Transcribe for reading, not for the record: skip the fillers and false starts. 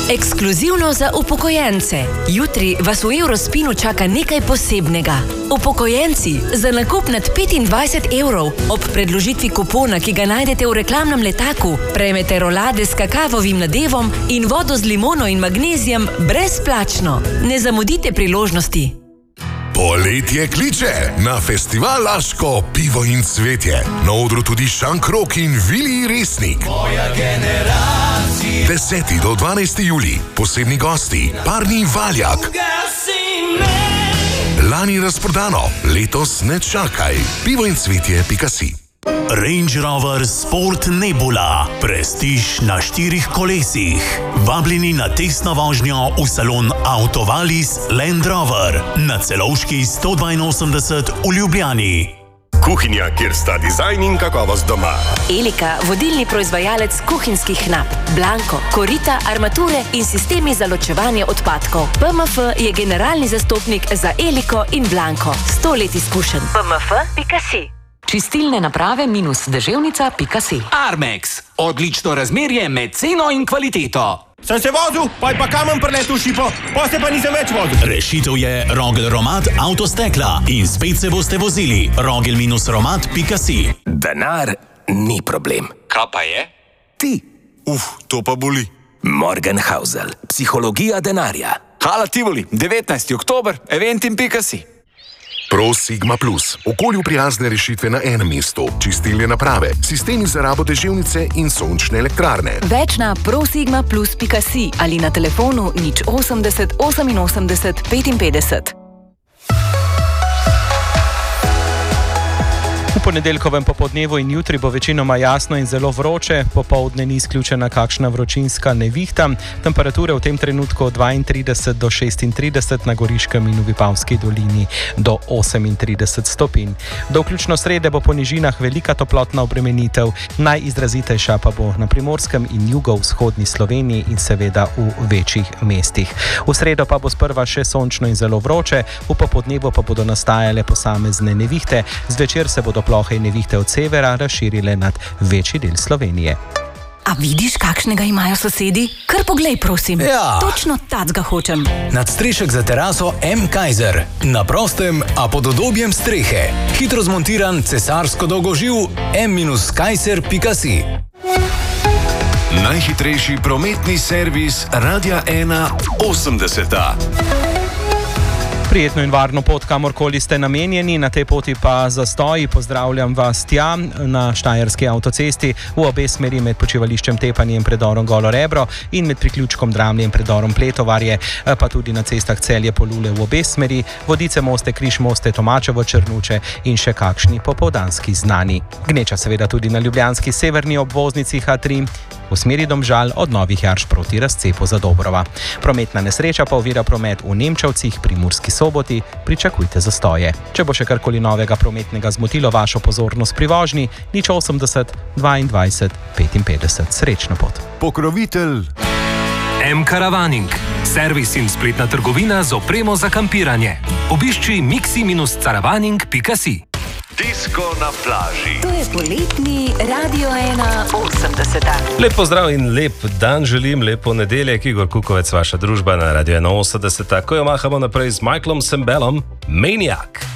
Ekskluzivno za upokojence. Jutri vas v Eurospinu čaka nekaj posebnega. Upokojenci, za nakup nad 25 evrov ob predložitvi kupona, ki ga najdete v reklamnem letaku, prejmete rolade s kakavovim nadevom in vodo z limono in magnezijem brezplačno. Ne zamudite priložnosti. Poletje kliče na festival Laško pivo in cvetje. Na odru tudi Šankrok in Vili Resnik. 10. do 12. julij. Posebni gosti Parni Valjak. Lani razprodano, letos ne čakaj. Pivo in cvetje.si. Range Rover Sport Nebula. Prestiž na 4 kolesih. Vabljeni na testno vožnjo v salon Autovalis Land Rover na Celovški 182 v Ljubljani. Kuhinja, kjer sta dizajn in kakovost doma. Elika, vodilni proizvajalec kuhinjskih knap. Blanko, korita, armature in sistemi za ločevanje odpadkov. PMF je generalni zastopnik za Eliko in Blanko. 100 let izkušenj. PMF.si. Čistilne naprave -deževnica.si. Armex. Odlično razmerje med ceno in kvaliteto. Sem se vozil, pa je pa kamen preletel šipo, pa se pa nisem več vozil. Rešitev je Rogel Romat avtostekla in spet se boste vozili. Rogel-romat.si. Denar ni problem. Kaj pa je? Ti. To pa boli. Morgenhausel. Psihologija denarja. Hala Tivoli, 19. oktober, eventim.si. Pro Sigma Plus. Okolju prijazne rešitve na enem mestu. Čistilne naprave, sistemi za rabo deževnice in sončne elektrarne. Več na prosigmaplus.si ali na telefonu 080 88 55. V ponedeljkovem popoldnevu in jutri bo večinoma jasno in zelo vroče, popoldne ni izključena kakšna vročinska nevihta. Temperature v tem trenutku od 32 do 36 na Goriškem in v Vipavski dolini do 38 stopinj. Do vključno srede bo po nižinah velika toplotna obremenitev, najizrazitejša pa bo na Primorskem in jugovzhodni Sloveniji in seveda v večjih mestih. V sredo pa bo sprva še sončno in zelo vroče, v popoldnevu pa bodo nastajale posamezne nevihte, zvečer se bodo plohe in nevihte od severa razširile nad večji del Slovenije. A vidiš, kakšnega imajo sosedi? Kar poglej, prosim. Ja. Točno tacga hočem. Nadstrešek za teraso M. Kaiser. Na prostem, a pod udobjem strehe. Hitro zmontiran cesarsko dolgoživ m-kaiser.si. Najhitrejši prometni servis Radia 1 80. Prijetno in varno pot, kamorkoli ste namenjeni, na tej poti pa zastoji. Pozdravljam vas tja na Štajerski avtocesti v obe smeri med počivališčem Tepanje in predorom Golo Rebro in med priključkom Dramlje in predorom Pletovarje, pa tudi na cestah Celje Polule v obe smeri, Vodice Moste, Križ Moste, Tomačevo Črnuče in še kakšni popoldanski znani. Gneča seveda tudi na ljubljanski severni obvoznici H3 v smeri Domžal od Novih Jarš proti razcepu za Dobrova. Prometna nesreča pa ovira promet v Nemčevcih pri Murski Soboti, pričakujte zastoje. Če bo še karkoli novega prometnega zmotilo vašo pozornost pri vožnji, 080 22 55. Srečno pot. Pokrovitelj M-Caravaning. Servis in spletna trgovina z opremo za kampiranje. Obišči mixi-caravaning.si. Disko na plaži. To je poletni Radio 1 80. Lep pozdrav in lep dan želim, lep ponedeljek, Igor Kukovec, vaša družba na Radio 1 80. Ko jo mahamo naprej z Michaelom Sembelom, Maniac.